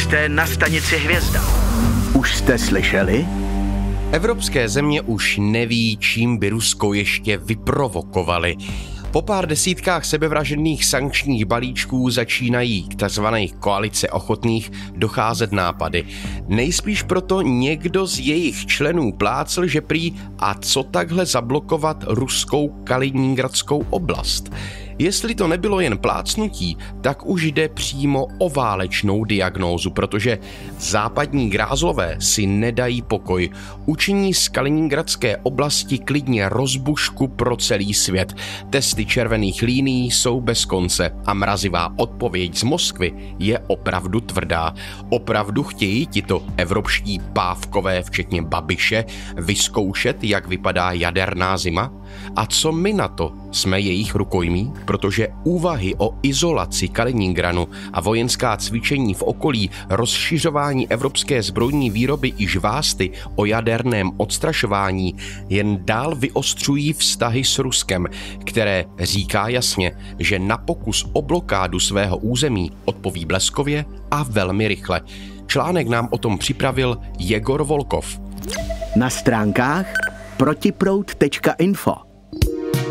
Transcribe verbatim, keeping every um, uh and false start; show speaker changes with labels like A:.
A: jste na stanici Hvězda.
B: Už jste slyšeli?
C: Evropské země už neví, čím by Rusko ještě vyprovokovali. Po pár desítkách sebevražedných sankčních balíčků začínají k takzvané koalice ochotných docházet nápady. Nejspíš proto někdo z jejich členů plácl, že prý a co takhle zablokovat ruskou Kaliningradskou oblast. Jestli to nebylo jen plácnutí, tak už jde přímo o válečnou diagnózu, protože západní grázlové si nedají pokoj. Učiní z Kaliningradské oblasti klidně rozbušku pro celý svět. Testy červených línií jsou bez konce a mrazivá odpověď z Moskvy je opravdu tvrdá. Opravdu chtějí tito evropští pávkové, včetně Babiše, vyzkoušet, jak vypadá jaderná zima? A co my na to? Jsme jejich rukojmí? Protože úvahy o izolaci Kaliningradu a vojenská cvičení v okolí, rozšiřování evropské zbrojní výroby i žvásty o jaderném odstrašování jen dál vyostřují vztahy s Ruskem, které říká jasně, že na pokus o blokádu svého území odpoví bleskově a velmi rychle. Článek nám o tom připravil Jegor Volkov.
B: Na stránkách protiproud tečka info.